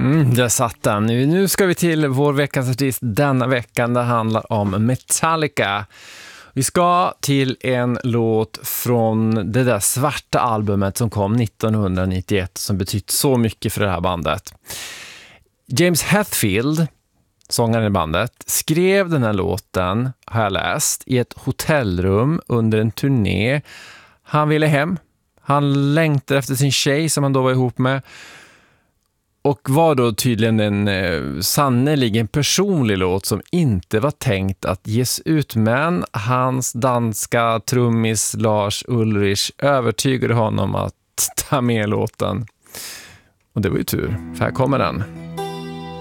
Där satt den. Nu ska vi till vår veckans artist denna veckan. Det handlar om Metallica. Vi ska till en låt från det där svarta albumet som kom 1991 som betytt så mycket för det här bandet. James Hetfield, sångaren i bandet, skrev den här låten, har jag läst, i ett hotellrum under en turné. Han ville hem. Han längtade efter sin tjej som han då var ihop med. Och var då tydligen en sannoliken personlig låt som inte var tänkt att ges ut. Men hans danska trummis Lars Ulrich övertygade honom att ta med låten. Och det var ju tur, för här kommer den.